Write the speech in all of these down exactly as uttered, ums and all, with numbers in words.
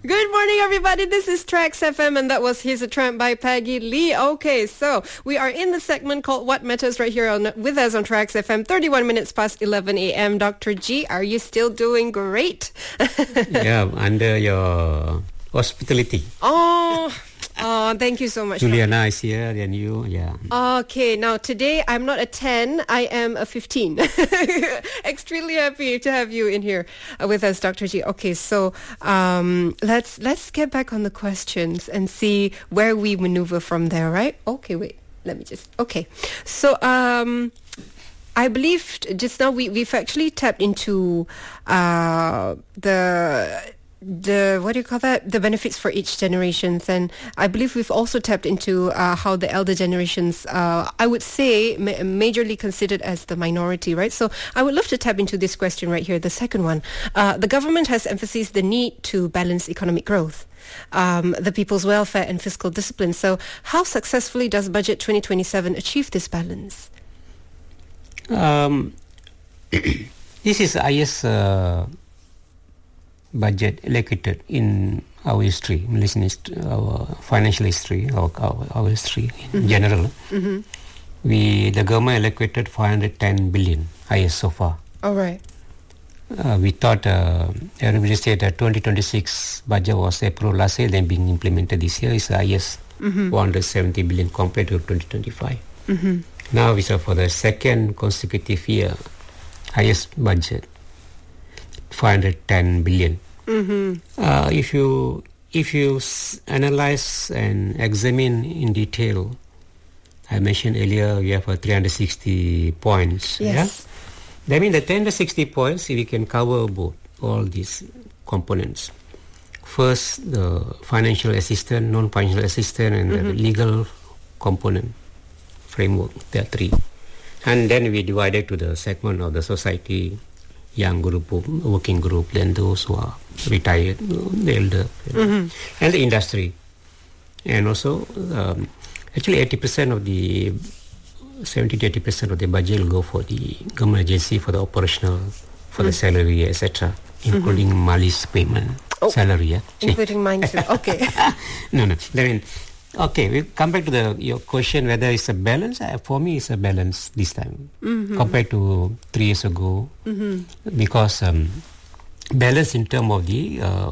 Good morning, everybody. This is Trax F M, and that was Here's a Tramp by Peggy Lee. Okay, so we are in the segment called What Matters right here on with us on Trax F M, thirty-one minutes past eleven a.m. Doctor G, are you still doing great? Yeah, under your hospitality. Oh... Oh, thank you so much. Juliana is here, and you, yeah. Okay, now today I'm not a ten, I am a fifteen. Extremely happy to have you in here uh, with us, Doctor G. Okay, so um, let's let's get back on the questions and see where we maneuver from there, right? Okay, wait, let me just, okay. So, um... I believe just now we, we've actually tapped into uh, the... the what do you call that the benefits for each generations, and I believe we've also tapped into uh, how the elder generations uh, I would say ma- majorly considered as the minority, right? So I would love to tap into this question right here, the second one. Uh, the government has emphasized the need to balance economic growth, um, the people's welfare and fiscal discipline. So how successfully does Budget twenty twenty-seven achieve this balance? Um, this is the highest uh, budget allocated in our history, Malaysian history, our financial history, our, our, our history in mm-hmm. general. Mm-hmm. We the government allocated four hundred ten billion, highest so far. All right. Uh, we thought uh, everybody said that twenty twenty-six budget was approved last year, then being implemented this year is the highest, mm-hmm. one hundred seventy billion compared to twenty twenty-five. Mm-hmm. Now we saw for the second consecutive year, highest budget, four hundred ten billion. Mm-hmm. Uh, if you if you s- analyze and examine in detail, I mentioned earlier we have uh, three hundred sixty points. Yes. Yeah? That means the three hundred sixty points, we can cover both all these components. First, the financial assistance, non-financial assistance, and mm-hmm. the legal component framework. There are three, and then we divided to the segment of the society. Young group, working group, then those who are retired, the elder, mm-hmm. and the industry. And also, um, actually eighty percent of the, seventy to eighty percent of the budget will go for the government agency, for the operational, for mm-hmm. the salary, et cetera, including mm-hmm. Mali's payment, oh, salary. Yeah? Including mine too, okay. no, no, I mean, okay, we come back to the your question whether it's a balance. Uh, for me, it's a balance this time mm-hmm. compared to three years ago, mm-hmm. because um, balance in terms of the uh,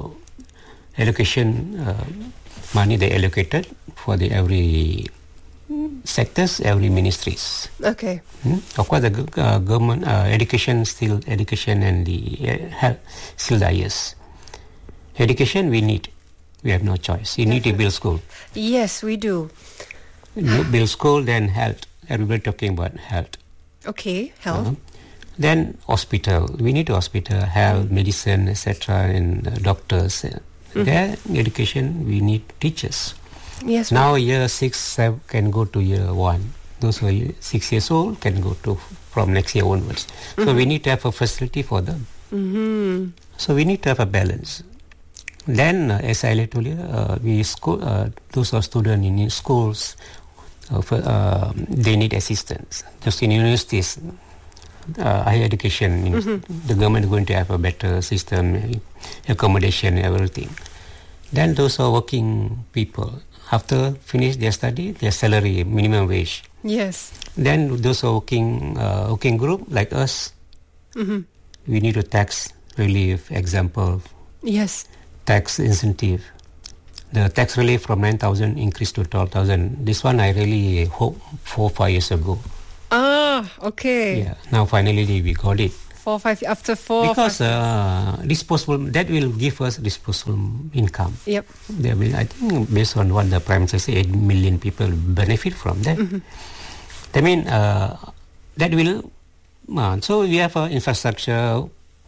allocation uh, money they allocated for the every sectors, every ministries. Okay. Hmm? Of course, the uh, government uh, education still education and the uh, health still the highest. Education we need. We have no choice. You need to build school. Yes, we do. You build school, then health. Everybody talking about health. Okay, health. Uh-huh. Then hospital. We need a hospital, health, mm-hmm. medicine, et cetera, and uh, doctors. Mm-hmm. There, education, we need teachers. Yes. Now, year six, seven can go to year one. Those who are six years old can go to from next year onwards. Mm-hmm. So we need to have a facility for them. Mm-hmm. So we need to have a balance. Then, uh, as I told you, uh, we school, uh, those are students in schools, uh, for, uh, they need assistance. Just in universities, uh, higher education, you know, mm-hmm. the government is going to have a better system, accommodation, everything. Then those are working people. After finish their study, their salary, minimum wage. Yes. Then those are working, uh, working group like us, mm-hmm. we need a tax relief, example. Yes. Tax incentive. The tax relief from nine thousand increased to twelve thousand. This one I really hope four, five years ago. Ah, okay. Yeah. Now finally we got it. Four, five, after four. Because five, uh, disposable, that will give us disposable income. Yep. There will, I think based on what the Prime Minister said, eight million people benefit from that. Mm-hmm. I mean, uh, that will, uh, so we have uh, infrastructure,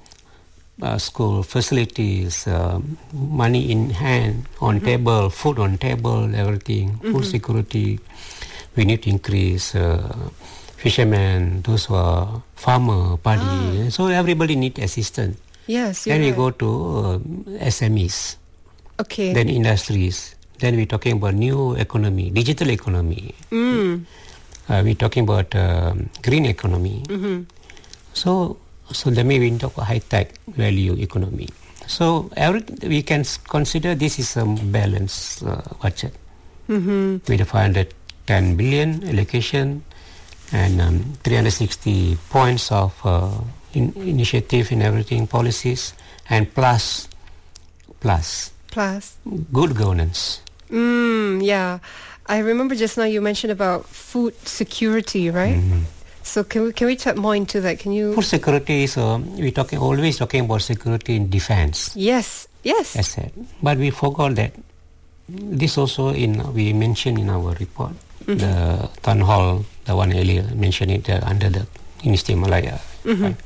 Uh, school facilities, uh, money in hand, on mm-hmm. table, food on table, everything, mm-hmm. food security. We need to increase uh, fishermen, those who are farmer, paddy. Ah. So everybody need assistance. Yes, Then we right. go to uh, S M Es. Okay. Then industries. Then we're talking about new economy, digital economy. Mm. Uh, we're talking about uh, green economy. Mm-hmm. So, So that may we talk about high-tech value economy. So every, we can s- consider this is a balanced uh, budget Mm-hmm. with a five hundred ten billion allocation and um, three hundred sixty points of uh, in, initiative in everything, policies, and plus, plus Plus. good governance. Mm, yeah. I remember just now you mentioned about food security, right? Mhm. So can we can we tap more into that? Can you? Food security is uh, we talking always talking about security in defense. Yes. Yes. As said, but we forgot that this also in we mentioned in our report, Mm-hmm. the town hall, the one earlier mentioned it uh, under the Ministry of Malaya. Mm-hmm. Right?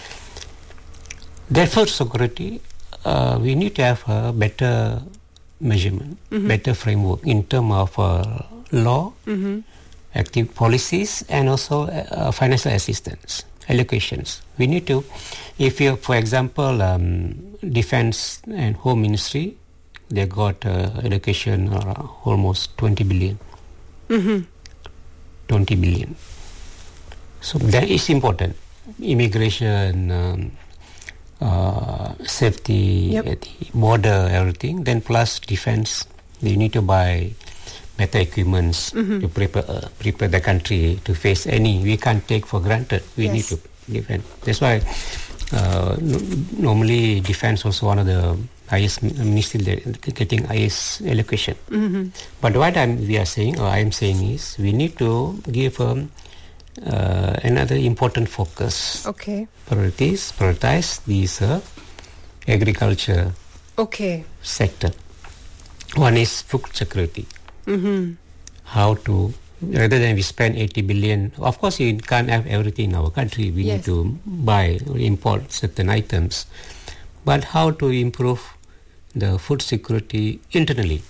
That food security, uh, we need to have a better measurement, Mm-hmm. better framework in terms of uh, law, Mm-hmm. active policies, and also uh, financial assistance allocations. We need to, if you, for example, um, Defense and Home Ministry, they got uh, allocation uh, almost twenty billion. Mm-hmm. twenty billion. So that is important. Immigration, um, uh, safety, Yep. at the border, everything. Then plus defense, they need to buy better equipments Mm-hmm. to prepare uh, prepare the country to face any. We can't take for granted. We Yes. need to defend. That's why uh, no- normally defense also one of the highest ministry that getting highest allocation. Mm-hmm. But what I'm, we are saying, or I'm saying is, we need to give um, uh, another important focus. Okay. Priorities, prioritize these uh, agriculture Okay. sector. One is food security. Mm-hmm. How to, rather than we spend eighty billion, of course you can't have everything in our country. We Yes. need to buy or import certain items. But how to improve the food security internally?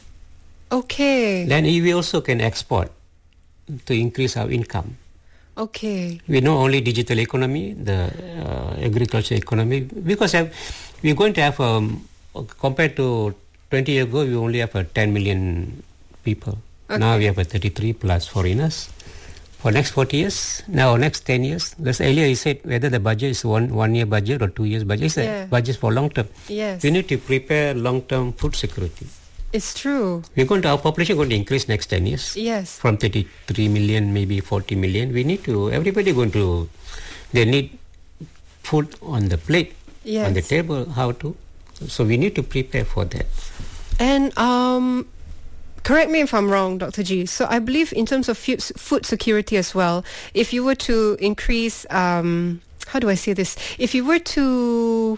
Okay. Then we also can export to increase our income. Okay. We know only digital economy, the uh, agriculture economy, because have, we're going to have, um, compared to twenty years ago, we only have uh, ten million people. Okay. Now we have a thirty-three plus foreigners. For next forty years, now next ten years, that's earlier he said whether the budget is one one year budget or two years budget. It's Yeah. a budget for long term. Yes. We need to prepare long term food security. It's true. We're going to, our population going to increase next ten years. Yes. From thirty-three million, maybe forty million. We need to, everybody going to, they need food on the plate, Yes. on the table, how to. So we need to prepare for that. And um, correct me if I'm wrong, Doctor G. So I believe in terms of food, food security as well, if you were to increase, um, how do I say this? If you were to,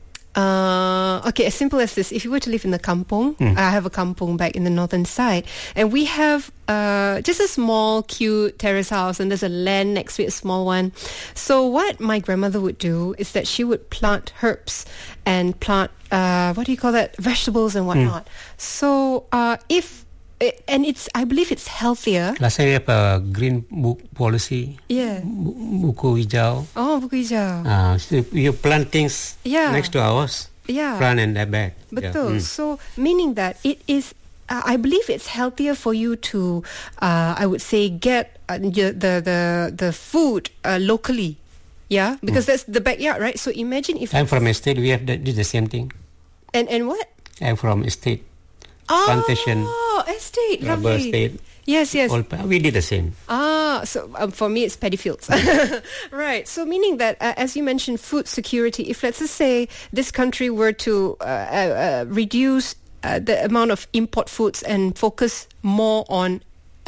uh, okay, as simple as this, if you were to live in the kampong, Mm. I have a kampong back in the northern side, and we have uh, just a small, cute terrace house, and there's a land next to it, a small one. So what my grandmother would do is that she would plant herbs and plant, uh, what do you call that, vegetables and whatnot. So uh, if, and it's, I believe it's healthier. Last time we have a green book policy, Yeah. bu- buku hijau. Oh, buku hijau. Uh, so you plant things Yeah. next to ours. Yeah. Plant in that bag. Betul. Yeah. Mm. So meaning that it is, uh, I believe it's healthier for you to, uh, I would say, get uh, the the the, the food uh, locally. Yeah, because that's the backyard, right? So imagine if I'm from estate, we have that, did the same thing. and and what? I'm from estate, Oh, plantation, estate, rubber lovely. estate. Yes, yes. All, we did the same. Ah, so um, for me it's paddy fields. Right. So meaning that, uh, as you mentioned, food security, if let's just say this country were to uh, uh, uh, reduce uh, the amount of import foods and focus more on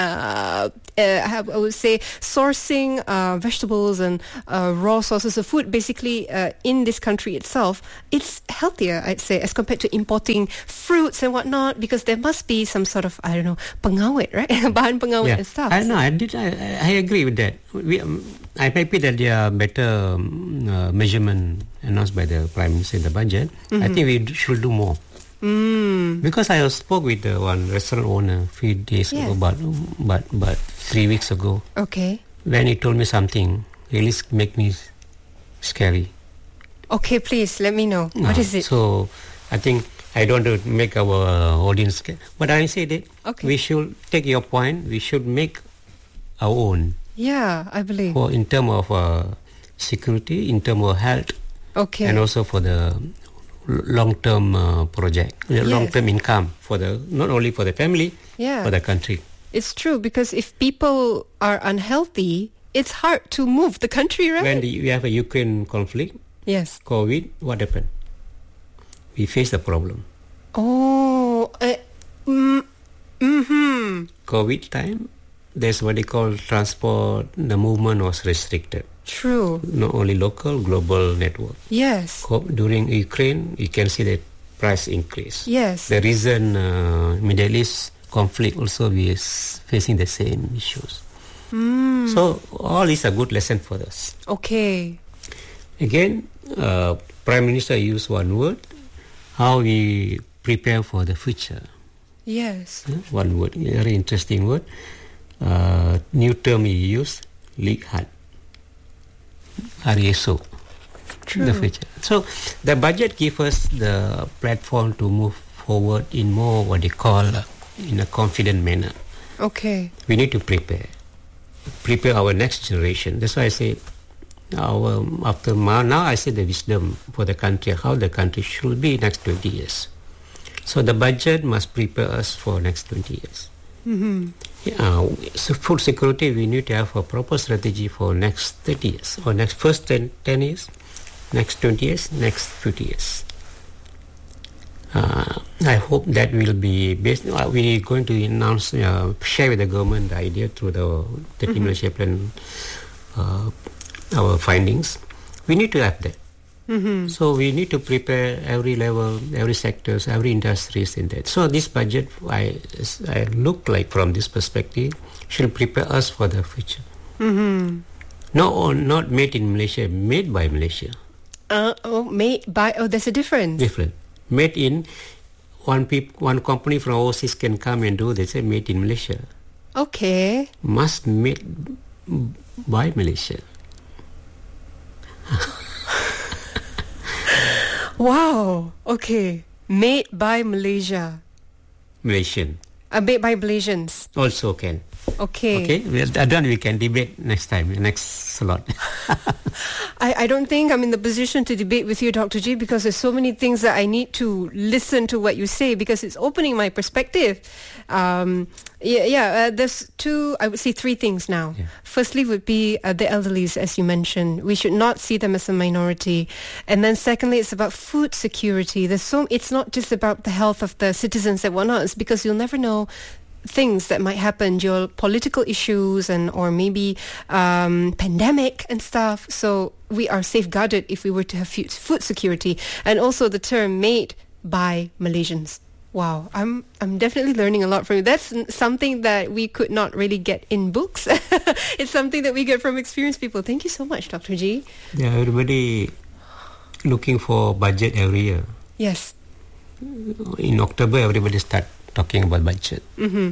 uh, uh, I would say sourcing uh, vegetables and uh, raw sources of food basically uh, in this country itself, it's healthier, I'd say, as compared to importing fruits and whatnot, because there must be some sort of, I don't know, pengawet, right? Bahan pengawet and stuff. I know. I did. I, I agree with that. We, um, I'm happy that there are better um, uh, measurement announced by the Prime Minister in the budget. Mm-hmm. I think we d- should do more. Mm. Because I spoke with the one restaurant owner a few days Yeah. ago, but but but three weeks ago, Okay. when he told me something, really s- make me s- scary. Okay, please let me know. What Uh, is it? So I think I don't want to make our uh, audience scared, but I say that Okay. we should take your point. We should make our own. Yeah, I believe. For in terms of uh, security, in terms of health, Okay. and also for the long-term uh, project, Yes. long-term income for the not only for the family, Yeah. for the country. It's true, because if people are unhealthy, it's hard to move the country, right? When the, we have a Ukraine conflict, Yes. COVID, what happened? We face the problem. Oh, uh, mm, mm-hmm. COVID time, there's what they call transport, the movement was restricted. True. Not only local, global network. Yes. Co- During Ukraine, you can see the price increase. Yes. The reason uh, Middle East conflict also we is facing the same issues. Mm. So all is a good lesson for us. Okay. Again, uh, Prime Minister used one word, how we prepare for the future. Yes. Uh, One word, very interesting word. Uh, new term he used, Lihat. R E S O. True. The future. So the budget gives us the platform to move forward in more what they call uh, in a confident manner. Okay. We need to prepare, prepare our next generation. That's why I say, our after ma- now I say the wisdom for the country, how the country should be next twenty years. So the budget must prepare us for next twenty years. Mm-hmm. Yeah, so food security, we need to have a proper strategy for next thirty years, or next first ten, ten years, next twenty years, next fifty years. Uh, I hope that will be based. Uh, we're going to announce, uh, share with the government the idea through the thirty Malaysia plan, uh, our findings. We need to have that. Mm-hmm. So we need to prepare every level, every sectors, every industries in that. So this budget, I, I look like from this perspective, should prepare us for the future. Mm-hmm. No, not made in Malaysia, made by Malaysia. Uh, oh, made by, oh, there's a difference. Different. Made in, one peop, one company from overseas can come and do, they say made in Malaysia. Okay. Must made by Malaysia. Wow. Okay. Made by Malaysia. Malaysian. Uh, made by Malaysians. Also can. Okay. Okay, well, then we can debate next time, next slot. I, I don't think I'm in the position to debate with you, Doctor G, because there's so many things that I need to listen to what you say, because it's opening my perspective. Um, yeah, yeah uh, there's two, I would say three things now. Yeah. Firstly would be uh, the elderlies, as you mentioned. We should not see them as a minority. And then secondly, it's about food security. There's so, it's not just about the health of the citizens and whatnot. It's because you'll never know things that might happen, your political issues and or maybe um, pandemic and stuff. So we are safeguarded if we were to have food food security. And also the term made by Malaysians. Wow, I'm I'm definitely learning a lot from you. That's n- something that we could not really get in books. It's something that we get from experienced people. Thank you so much, Doctor G. Yeah, everybody looking for budget every year. Yes. In October, everybody start talking about budget. Mm-hmm.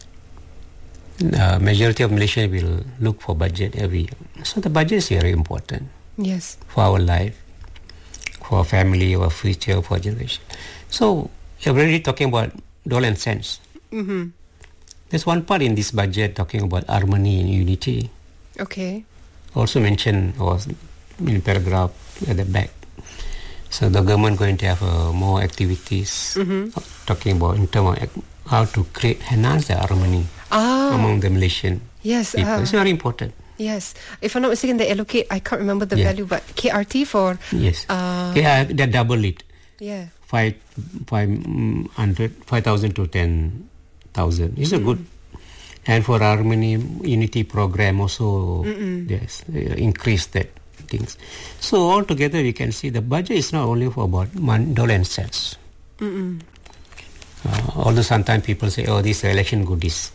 Uh, majority of Malaysians will look for budget every year. So the budget is very important Yes. for our life, for our family, our future, for generation. So everybody talking about dollar and cents. Mm-hmm. There's one part in this budget talking about harmony and unity. Okay. Also mentioned was in paragraph at the back. So the government going to have uh, more activities Mm-hmm. talking about in terms of ac- how to create enhance the harmony Ah. among the Malaysian Yes. people. uh, It's very important. Yes. If I'm not mistaken, they allocate, I can't remember the Yeah. value, but K R T for... Yes. Uh, Okay, uh, they double it. Yeah. Five, five mm, hundred, five thousand to ten thousand. It's a good. And for harmony unity program also, Mm-mm. yes, uh, increase that things. So altogether, we can see the budget is not only for about one dollar and cents. Mm-mm. Uh, although sometimes people say, "Oh, these are election goodies."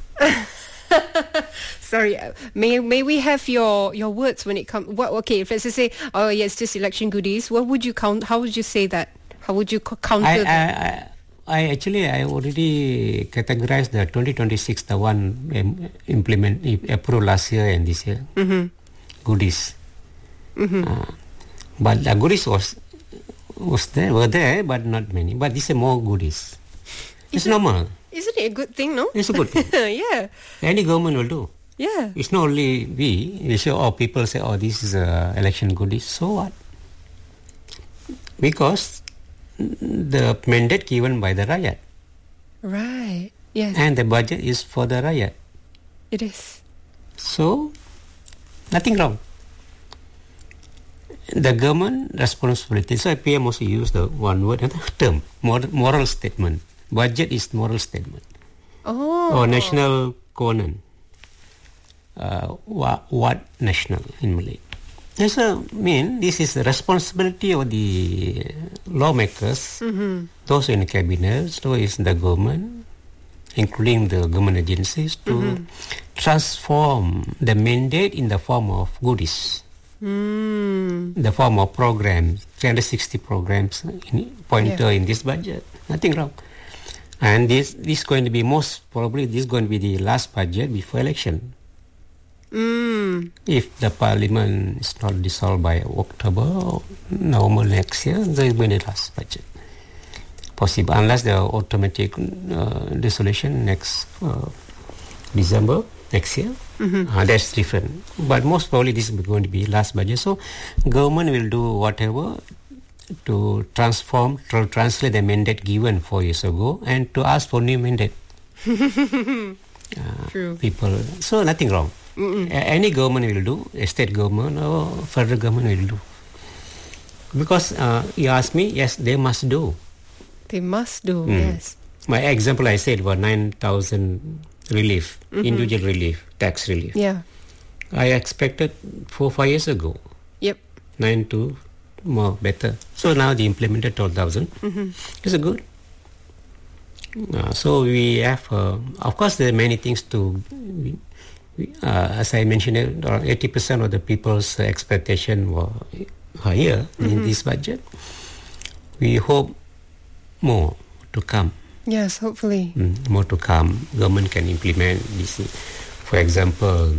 Sorry, uh, may may we have your, your words when it comes? What okay? If let's just say, oh yeah, it's just election goodies. What would you count? How would you say that? How would you co- counter? I, I, that? I, I actually I already categorized the twenty twenty-six, the one um, implement approved last year and this year Mm-hmm. goodies. Mm-hmm. Uh, but the goodies was was there were there, but not many. But this is more goodies. It's Isn't- normal. Isn't it a good thing? No. It's a good thing. Yeah. Any government will do. Yeah. It's not only we. We say, oh, people say, oh, this is uh, election goodies. So what? Because the mandate given by the Rakyat. Right. Yes. And the budget is for the Rakyat. It is. So, nothing wrong. The government responsibility. So P M also used the one word, another term, moral, moral statement. Budget is moral statement. Oh. Or national covenant. Uh, what, what national in Malay? Yes, I mean, this is the responsibility of the lawmakers, mm-hmm. those in the cabinet, those in the government, including the government agencies, to mm-hmm. transform the mandate in the form of goodies. Mm. The form of programs, three hundred sixty programs in, pointer yeah. in this budget. Nothing wrong. And this, this is going to be most probably, this is going to be the last budget before election. Mm. If the parliament is not dissolved by October or November next year, there is going to be the last budget. Possible, unless the automatic uh, dissolution next uh, December next year. Mm-hmm. Uh, that's different. But most probably this is going to be last budget. So government will do whatever to transform, to translate the mandate given four years ago and to ask for new mandate. uh, True. People, so nothing wrong. A- any government will do, a state government or federal government will do. Because uh, you ask me, yes, they must do. They must do, mm. yes. My example I said was nine thousand relief, mm-hmm. individual relief, tax relief. Yeah. I expected four, five years ago. Yep. Nine to more, better. So now they implemented twelve thousand. Mm-hmm. It's a good. Uh, so we have, uh, of course, there are many things to, uh, as I mentioned, eighty percent of the people's expectation were higher mm-hmm. in this budget. We hope more to come. Yes, hopefully. Mm, more to come. Government can implement this. For example,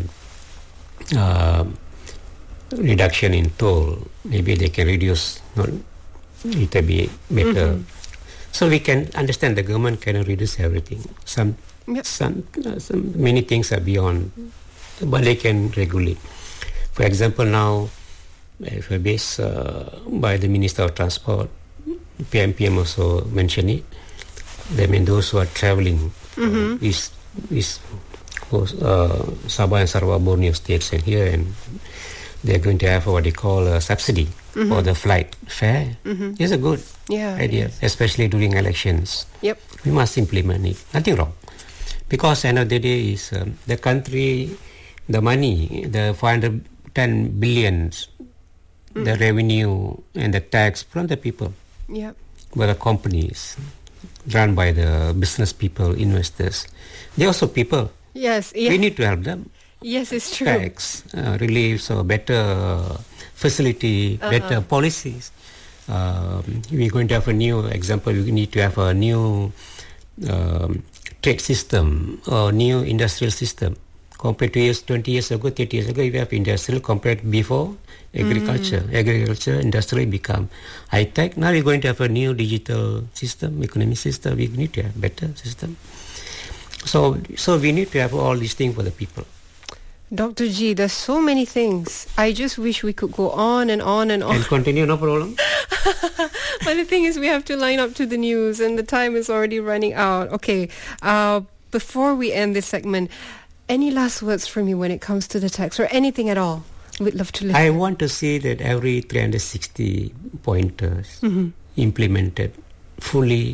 uh, reduction in toll. Maybe they can reduce not little bit better. Mm-hmm. So we can understand the government cannot reduce everything. Some, yep. some, uh, some many things are beyond, but they can regulate. For example, now, if a base uh, by the Minister of Transport, P M P M also mentioned it. They mean those who are travelling mm-hmm. uh, east, east coast, uh, Sabah and Sarawak, Borneo states and here, and they're going to have what they call a subsidy mm-hmm. for the flight fare. Mm-hmm. It's a good yeah, idea, especially during elections. Yep. We must implement it. Nothing wrong. Because end of the day is um, the country, the money, the five hundred ten billions, mm. the revenue and the tax from the people. Yep. By the companies, run by the business people, investors. They're also people. Yes. Yeah. We need to help them. Yes, it's true. Tax, uh, reliefs, or better facility, uh-huh. better policies. Um, we're going to have a new example. We need to have a new um, trade system or new industrial system. Compared to years, twenty years ago, thirty years ago, we have industrial compared before agriculture. Mm. Agriculture, industrial become high-tech. Now we're going to have a new digital system, economic system. We need to have better system. So, so we need to have all these things for the people. Doctor G, there's so many things. I just wish we could go on and on and on. And continue, no problem. But the thing is, we have to line up to the news and the time is already running out. Okay, uh, before we end this segment, any last words from you when it comes to the tax or anything at all? We'd love to listen. I want to see that every three hundred sixty pointers mm-hmm. implemented fully,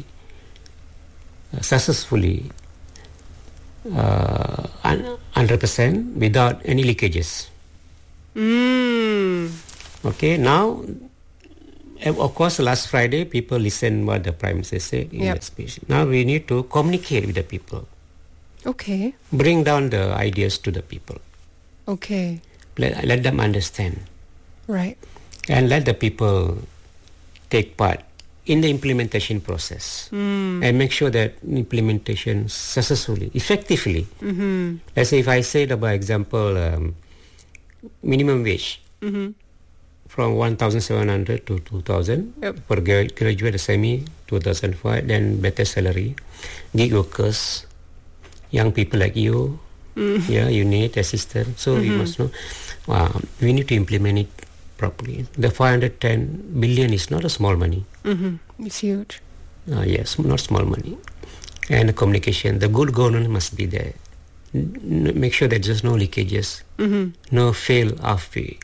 uh, successfully, uh, one hundred percent without any leakages. Mm. Okay, now, of course, last Friday, people listened what the Prime Minister said in yep. that speech. Now we need to communicate with the people. Okay. Bring down the ideas to the people. Okay. Let, let them understand. Right. And let the people take part in the implementation process. Mm. And make sure that implementation successfully, effectively. Mm-hmm. Let's say if I say, by example, um, minimum wage mm-hmm. from one thousand seven hundred to two thousand yep. for graduate, semi, two thousand five, then better salary, gig workers, young people like you, mm. yeah, you need assistance. So mm-hmm. we must know. Uh, we need to implement it properly. The five hundred ten billion is not a small money. Mm-hmm. It's huge. Uh, yes, not small money. And the communication, the good governance must be there. N- make sure that there's no leakages, Mm-hmm. no fail halfway.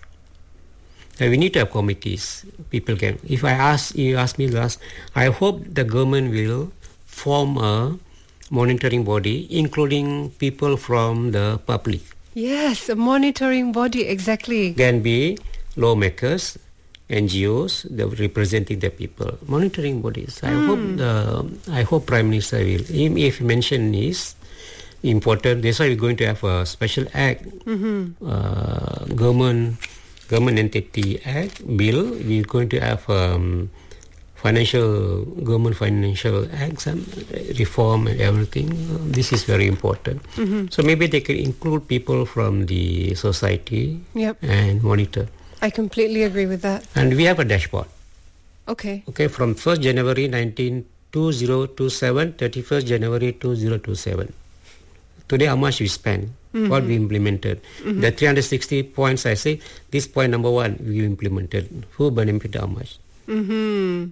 Uh, we need to have committees. People can. If I ask you, ask me last, I hope the government will form a monitoring body, including people from the public. Yes, a monitoring body, exactly. Can be lawmakers, N G Os, the representing the people. Monitoring bodies. I Mm. hope the I hope Prime Minister will. If, if mention is important, that's why we're going to have a special act, Mm-hmm. uh, government government entity act bill. We're going to have um, financial government financial acts and reform and everything. This is very important. Mm-hmm. So maybe they can include people from the society Yep. and monitor. I completely agree with that. And we have a dashboard. Okay. Okay, from first January nineteen two thousand twenty-seven, thirty-first January two thousand twenty-seven. Today, how much we spend, Mm-hmm. what we implemented. Mm-hmm. The three hundred sixty points, I say, this point number one, we implemented. Who benefited how much? Mm-hmm.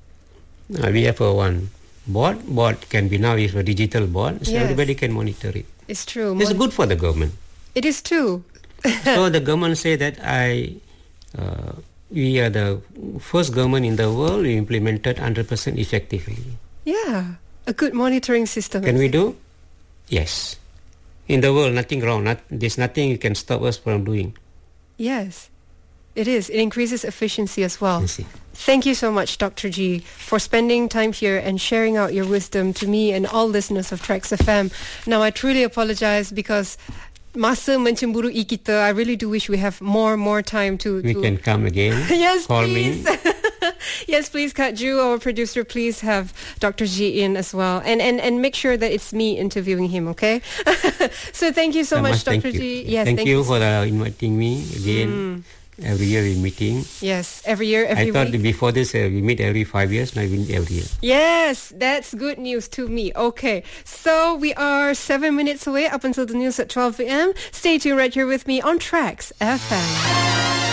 Uh, we have a one board. Board can be now is a digital board, so Yes. everybody can monitor it. It's true. It's Mon- good for the government. It is too. So the government say that I, uh, we are the first government in the world we implemented one hundred percent effectively. Yeah. A good monitoring system. Can we do? Yes. In the world, nothing wrong. Not, there's nothing you can stop us from doing. Yes. It is. It increases efficiency as well. You see. Thank you so much, Doctor G, for spending time here and sharing out your wisdom to me and all listeners of Trax F M. Now, I truly apologize because masa mencemburui kita. I really do wish we have more more time to... We to can come again. Yes, Call please. me. Yes, please, Kat Ju, our producer, please have Doctor G in as well. And, and, and make sure that it's me interviewing him, okay? So thank you so So much, thank Doctor you. G. Yes, thank, thank you you. for uh, inviting me again. Mm. Every year we meeting. Yes, every year, every I thought week. before this uh, we meet every five years. Now we meet every year. Yes, that's good news to me. Okay, so we are seven minutes away up until the news at twelve a.m. Stay tuned right here with me on Trax F M.